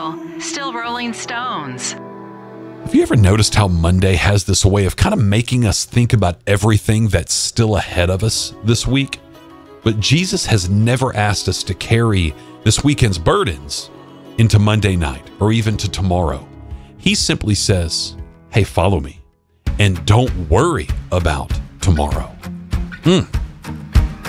Still rolling stones. Have you ever noticed how Monday has this way of kind of making us think about everything that's still ahead of us this week? But Jesus has never asked us to carry this weekend's burdens into Monday night or even to tomorrow. He simply says, hey, follow me and don't worry about tomorrow.